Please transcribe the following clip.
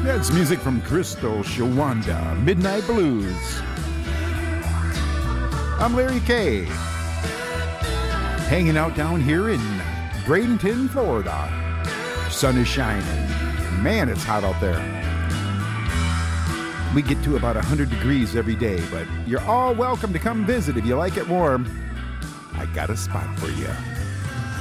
That's music from Crystal Shawanda, Midnight Blues. I'm Larry K. Hanging out down here in Bradenton, Florida. Sun is shining. Man, it's hot out there. We get to about 100 degrees every day, but you're all welcome to come visit if you like it warm. I got a spot for you.